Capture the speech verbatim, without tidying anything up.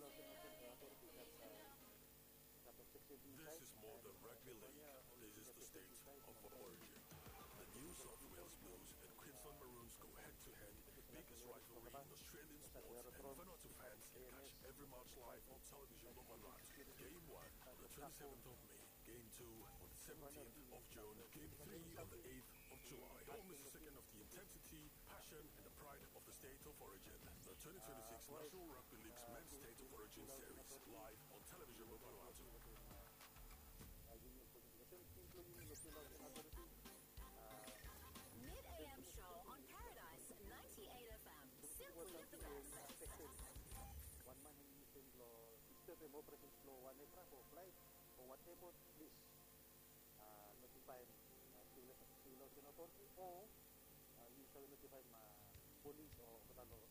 This is more than rugby league. This is the state of origin. The New South Wales Blues and Queensland Maroons go head-to-head, biggest rivalry in Australian sports, and Vanuatu fans can catch every match live on television on Vanuatu. Game one on the twenty-seventh of May, Game two on the seventeenth of June, Game three on the eighth of July. Don't miss a second of the intensity, passion, and the pride of the state of origin. The twenty twenty-six National Rugby League's Men's State of Origin Series, live on television on Vanuatu. Mid-A M show on Paradise ninety-eight F M. Simply the best. One man in using law, system mo present law one extra for flight or whatever, please uh, notify uh, Silo Silo Authority or uh, you shall notify uh, police or Kutalo